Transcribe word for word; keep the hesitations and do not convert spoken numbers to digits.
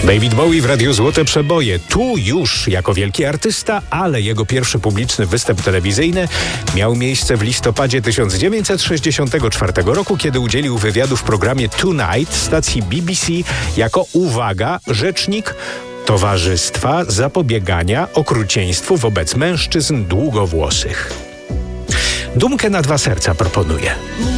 David Bowie w Radiu Złote Przeboje. Tu już jako wielki artysta, ale jego pierwszy publiczny występ telewizyjny miał miejsce w listopadzie tysiąc dziewięćset sześćdziesiątego czwartego roku, kiedy udzielił wywiadu w programie Tonight stacji B B C jako, uwaga, rzecznik Towarzystwa Zapobiegania Okrucieństwu wobec Mężczyzn Długowłosych. Dumkę na dwa serca proponuję.